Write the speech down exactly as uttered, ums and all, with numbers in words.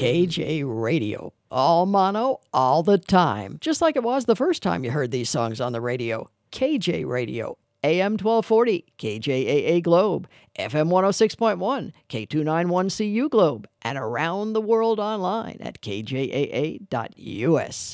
K J Radio. All mono, all the time. Just like it was the first time you heard these songs on the radio. K J Radio. A M twelve forty, K J A A Globe, F M one oh six point one, K two ninety-one C U Globe, and around the world online at K J A A dot U S.